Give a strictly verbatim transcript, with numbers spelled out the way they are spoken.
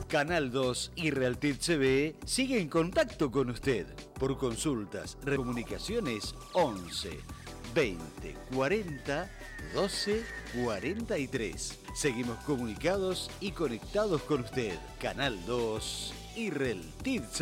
Canal dos y Realtit C V sigue en contacto con usted. Por consultas, comunicaciones once veinte cuarenta doce cuarenta y tres. Seguimos comunicados y conectados con usted. Canal dos y Realtit C V.